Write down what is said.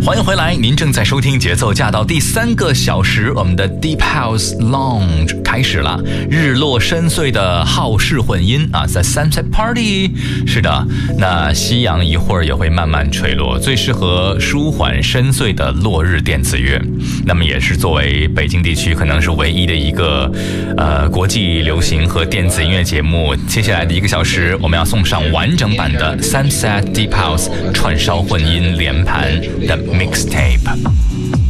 欢迎回来，您正在收听节奏驾到第3个小时，我们的 Deep House Lounge 开始了。日落深邃的浩式混音啊 The Sunset Party。 是的，那夕阳一会儿也会慢慢垂落，最适合舒缓深邃的落日电子乐。那么也是作为北京地区可能是唯一的一个国际流行和电子音乐节目，接下来的1个小时我们要送上完整版的 Sunset Deep House 串烧混音连盘的 Mixtape。